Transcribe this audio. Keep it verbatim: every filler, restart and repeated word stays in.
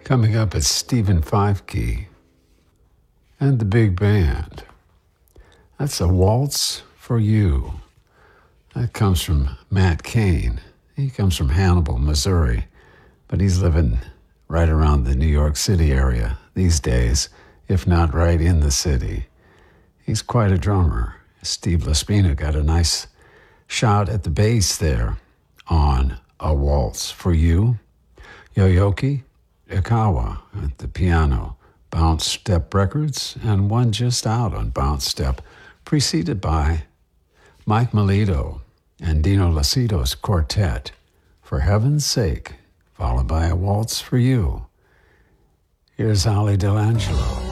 Coming up is Stephen Feifke and the big band. That's a Waltz for You. That comes from Matt Cain. He comes from Hannibal, Missouri, but he's living right around the New York City area these days, if not right in the city. He's quite a drummer. Steve Laspina got a nice shot at the bass there on A Waltz for You. Yoyoki Ikawa at the piano, Bounce Step Records, and one just out on Bounce Step, preceded by Mike Melito and Dino Lacido's quartet, For Heaven's Sake, followed by A Waltz for You. Here's Ali Delangelo.